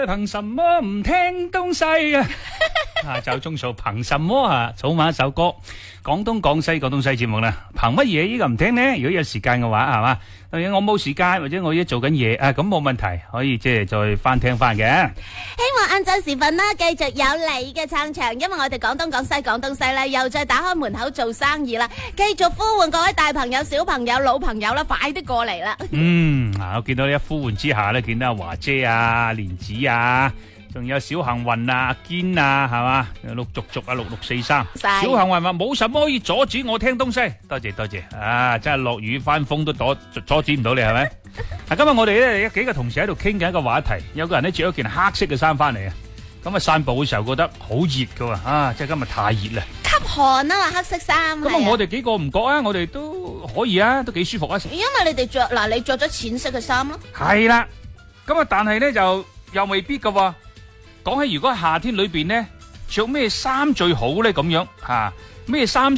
憑什麼唔聽東西啊？就鐘數憑什麼啊？草蜢一首歌，廣東廣西節目啦。憑乜嘢呢個唔聽呢？如果有時間嘅話，係嘛？我冇時間或者我而家做緊嘢啊，咁冇問題，可以即係再翻聽翻嘅。 希望晏晝時分啦，繼續有你嘅撐場，因為我哋廣東廣西咧又再打開門口做生意啦，繼續呼喚各位大朋友、小朋友、老朋友啦，快啲過嚟啦！ 我見到你一呼喚之下咧，見到阿華姐啊、蓮子啊。仲有小幸運啊、堅啊，係嘛？陸續啊，6643。小幸運話冇什麼可以阻止我聽東西，多謝啊！真係落雨翻風都阻止唔到你，係咪？今日我哋咧有幾個同事喺度傾緊一個話題，有個人咧着咗件黑色嘅衫翻嚟啊，咁啊散步嘅時候覺得好熱噶喎，即係今日太熱啦， 吸汗啊嘛，黑色衫。 咁啊，我哋幾個唔覺啊，我哋都可以啊，都幾舒服啊。 因為你哋着你着咗淺色嘅衫咯。 係啦，咁啊，但係咧就又未必噶喎。講起如果夏天裏邊咧着咩衫最好咧咁樣吓，咩衫